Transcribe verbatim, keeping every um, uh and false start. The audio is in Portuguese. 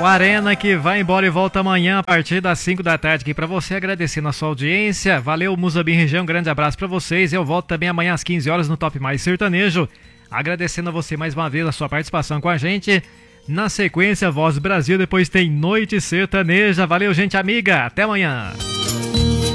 Arena, que vai embora e volta amanhã a partir das cinco da tarde aqui pra você, agradecendo a sua audiência. Valeu, Musabim Região, um grande abraço pra vocês. Eu volto também amanhã às quinze horas no Top Mais Sertanejo, agradecendo a você mais uma vez a sua participação com a gente. Na sequência, Voz do Brasil, depois tem Noite Sertaneja. Valeu, gente amiga, até amanhã.